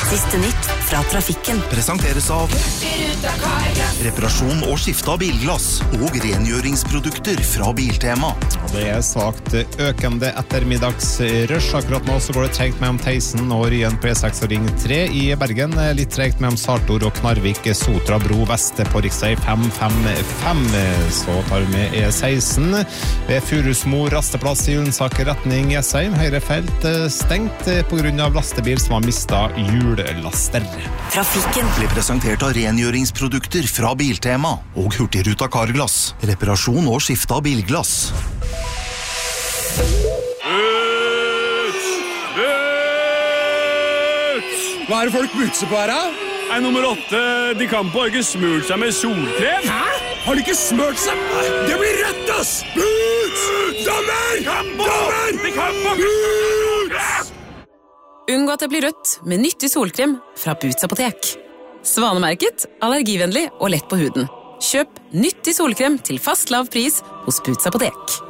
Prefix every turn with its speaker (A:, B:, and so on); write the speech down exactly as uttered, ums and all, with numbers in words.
A: Siste nytt fra trafikken.
B: Presenteres av reparasjon og skifte av bilglass og rengjøringsprodukter fra Biltema.
C: Det er svagt økende ettermiddagsrush. Akkurat nå så går det tregt mellom Teisen og Ryen på E seks og Ring tre i Bergen. Litt tregt mellom Sartor og Knarvik, Sotra bro vest på riksvei fem fem fem. Så tar vi med E seksten ved Furusmo rasteplass i Ullensaker retning Jessheim. Høyre felt stengt på grunn av lastebil som har mistet hjullaster.
A: Trafikken
B: Blir presentert av rengjøringsprodukter fra Biltema og Hurtigruta Carglass. Reparasjon og skifte av bilglass.
D: Ut! Ut!
E: Hva er det folk butser på her, da?
D: Nei, nummer åtte, de Campo har ikke smurt seg med solkrem.
E: Hæ? Har de ikke smørt seg? Det blir rødt, ass! Boots! Dommer! Dommer!
D: De Campo!
E: Boots!
F: Unngå at det blir rødt med nyttig solkrem fra Boots apotek. Svanemerket, allergivennlig og lett på huden. Kjøp nyttig solkrem til fast lav pris hos Boots apotek.